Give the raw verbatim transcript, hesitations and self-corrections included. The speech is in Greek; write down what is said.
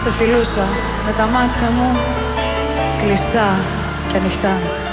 Σε φιλούσα με τα μάτια μου κλειστά και ανοιχτά.